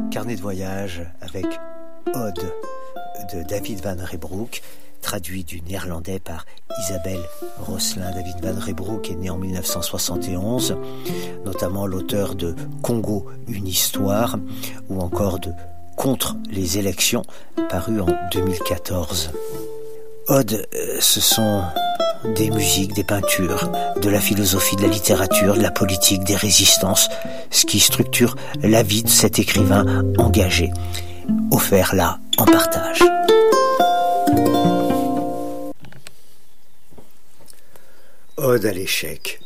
Carnet de voyage avec Ode de David Van Reybrouck, traduit du néerlandais par Isabelle Rosselin. David Van Reybrouck est né en 1971, notamment l'auteur de Congo, une histoire, ou encore de Contre les élections, paru en 2014. Odes, ce sont des musiques, des peintures, de la philosophie, de la littérature, de la politique, des résistances, ce qui structure la vie de cet écrivain engagé, offert là en partage. Ode à l'échec.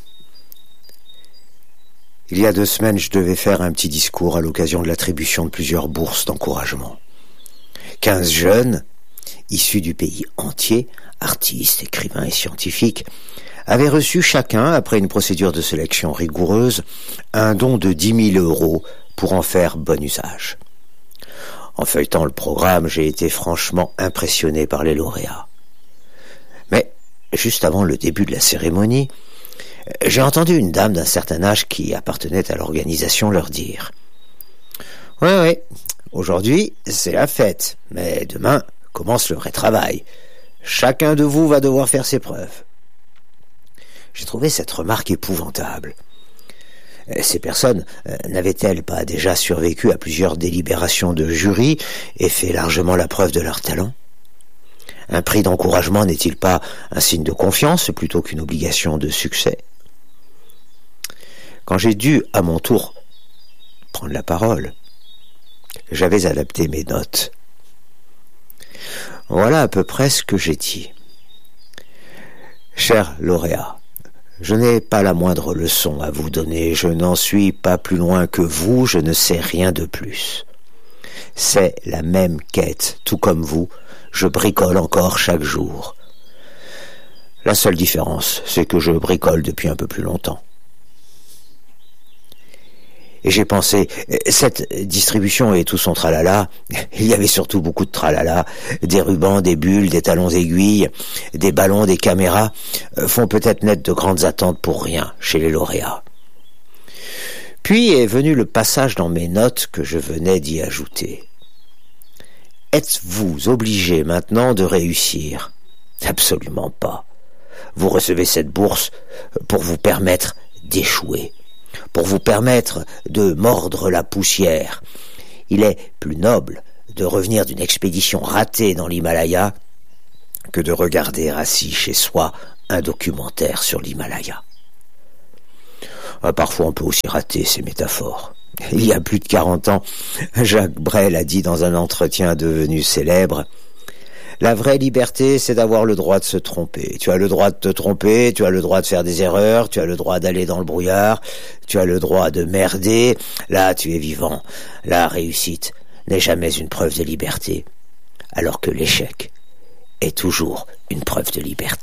Il y a 2 semaines, je devais faire un petit discours à l'occasion de l'attribution de plusieurs bourses d'encouragement. 15 jeunes, issus du pays entier, artistes, écrivains et scientifiques, avaient reçu chacun, après une procédure de sélection rigoureuse, un don de 10 000 € pour en faire bon usage. En feuilletant le programme, j'ai été franchement impressionné par les lauréats. Mais, juste avant le début de la cérémonie, j'ai entendu une dame d'un certain âge qui appartenait à l'organisation leur dire « Ouais, aujourd'hui, c'est la fête, mais demain commence le vrai travail. Chacun de vous va devoir faire ses preuves. » J'ai trouvé cette remarque épouvantable. Ces personnes n'avaient-elles pas déjà survécu à plusieurs délibérations de jury et fait largement la preuve de leur talent ? Un prix d'encouragement n'est-il pas un signe de confiance plutôt qu'une obligation de succès ? Quand j'ai dû, à mon tour, prendre la parole, j'avais adapté mes notes. Voilà à peu près ce que j'ai dit. Chers lauréats, je n'ai pas la moindre leçon à vous donner, je n'en suis pas plus loin que vous, je ne sais rien de plus. C'est la même quête, tout comme vous, je bricole encore chaque jour. La seule différence, c'est que je bricole depuis un peu plus longtemps. Et j'ai pensé, cette distribution et tout son tralala, il y avait surtout beaucoup de tralala, des rubans, des bulles, des talons aiguilles, des ballons, des caméras, font peut-être naître de grandes attentes pour rien chez les lauréats. Puis est venu le passage dans mes notes que je venais d'y ajouter. Êtes-vous obligé maintenant de réussir ? Absolument pas. Vous recevez cette bourse pour vous permettre d'échouer, pour vous permettre de mordre la poussière. Il est plus noble de revenir d'une expédition ratée dans l'Himalaya que de regarder assis chez soi un documentaire sur l'Himalaya. Parfois on peut aussi rater ces métaphores. Il y a plus de 40 ans, Jacques Brel a dit dans un entretien devenu célèbre « La vraie liberté, c'est d'avoir le droit de se tromper. Tu as le droit de te tromper, tu as le droit de faire des erreurs, tu as le droit d'aller dans le brouillard, tu as le droit de merder. Là, tu es vivant. La réussite n'est jamais une preuve de liberté, alors que l'échec est toujours une preuve de liberté. »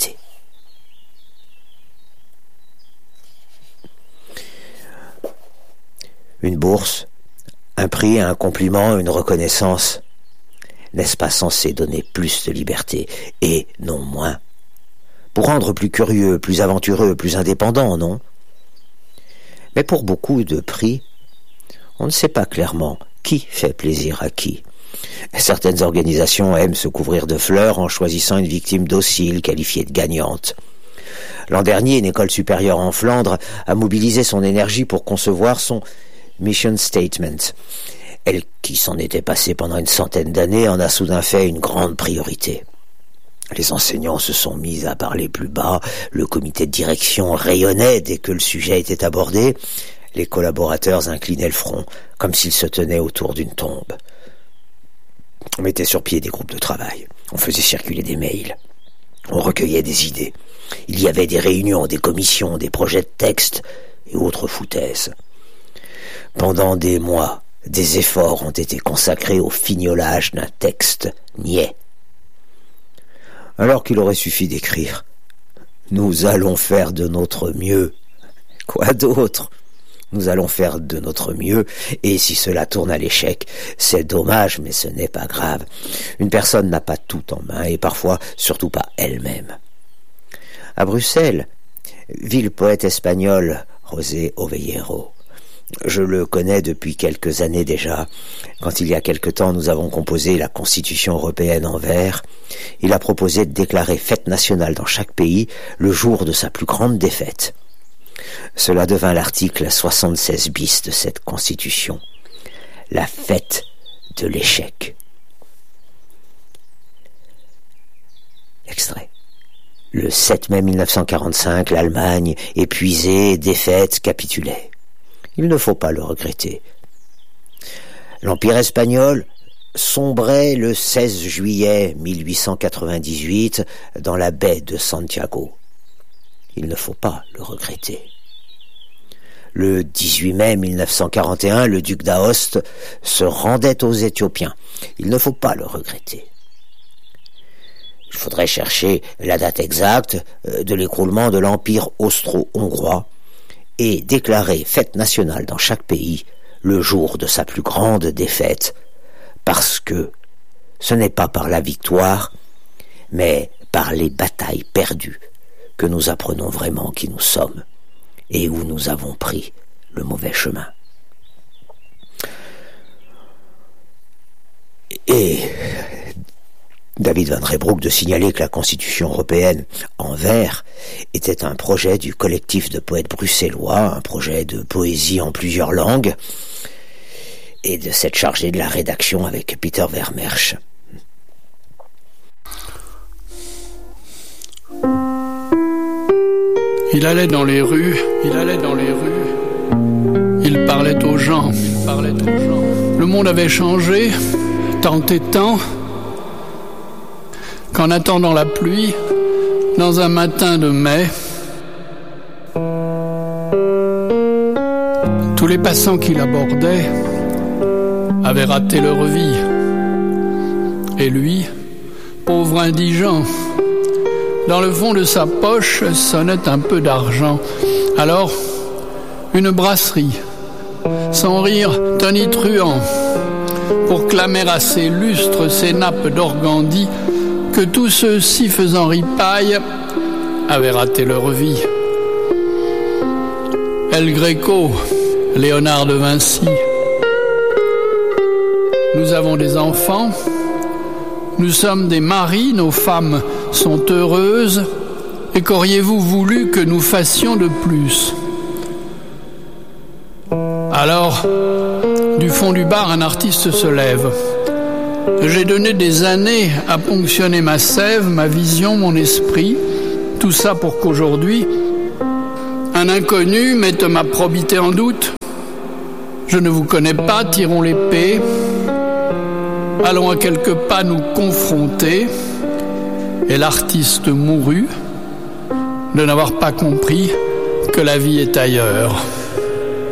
Une bourse, un prix, un compliment, une reconnaissance, n'est-ce pas censé donner plus de liberté, et non moins ? Pour rendre plus curieux, plus aventureux, plus indépendant, non ? Mais pour beaucoup de prix, on ne sait pas clairement qui fait plaisir à qui. Certaines organisations aiment se couvrir de fleurs en choisissant une victime docile, qualifiée de gagnante. L'an dernier, une école supérieure en Flandre a mobilisé son énergie pour concevoir son Mission Statement. Elle, qui s'en était passée pendant une centaine d'années, en a soudain fait une grande priorité. Les enseignants se sont mis à parler plus bas, le comité de direction rayonnait dès que le sujet était abordé, les collaborateurs inclinaient le front, comme s'ils se tenaient autour d'une tombe. On mettait sur pied des groupes de travail, on faisait circuler des mails, on recueillait des idées. Il y avait des réunions, des commissions, des projets de texte et autres foutaises. Pendant des mois, des efforts ont été consacrés au fignolage d'un texte niais. Alors qu'il aurait suffi d'écrire « Nous allons faire de notre mieux ». Quoi d'autre ? Nous allons faire de notre mieux, et si cela tourne à l'échec, c'est dommage, mais ce n'est pas grave. Une personne n'a pas tout en main, et parfois, surtout pas elle-même. À Bruxelles, vit le poète espagnol José Ovejero. Je le connais depuis quelques années déjà. Quand il y a quelque temps nous avons composé la Constitution européenne en vers, il a proposé de déclarer fête nationale dans chaque pays le jour de sa plus grande défaite. Cela devint l'article 76 bis de cette Constitution. La fête de l'échec. Extrait. Le 7 mai 1945, l'Allemagne, épuisée, défaite, capitulait. Il ne faut pas le regretter. L'Empire espagnol sombrait le 16 juillet 1898 dans la baie de Santiago. Il ne faut pas le regretter. Le 18 mai 1941, le duc d'Aoste se rendait aux Éthiopiens. Il ne faut pas le regretter. Il faudrait chercher la date exacte de l'écroulement de l'Empire austro-hongrois et déclarer fête nationale dans chaque pays le jour de sa plus grande défaite, parce que ce n'est pas par la victoire, mais par les batailles perdues que nous apprenons vraiment qui nous sommes et où nous avons pris le mauvais chemin. Et David Van Reybrouck de signaler que la Constitution européenne en vers était un projet du collectif de poètes bruxellois, un projet de poésie en plusieurs langues, et de s'être chargé de la rédaction avec Peter Vermersch. Il allait dans les rues, il parlait aux gens, Le monde avait changé, tant et tant, qu'en attendant la pluie, dans un matin de mai, tous les passants qu'il abordait avaient raté leur vie. Et lui, pauvre indigent, dans le fond de sa poche sonnait un peu d'argent. Alors, une brasserie, sans rire tonitruant, pour clamer à ses lustres, ses nappes d'organdi, que tous ceux-ci faisant ripaille avaient raté leur vie. El Greco, Léonard de Vinci. Nous avons des enfants, nous sommes des maris, nos femmes sont heureuses, et qu'auriez-vous voulu que nous fassions de plus? Alors, du fond du bar, un artiste se lève. J'ai donné des années à ponctionner ma sève, ma vision, mon esprit, tout ça pour qu'aujourd'hui, un inconnu mette ma probité en doute. Je ne vous connais pas, tirons l'épée, allons à quelques pas nous confronter. Et l'artiste mourut de n'avoir pas compris que la vie est ailleurs.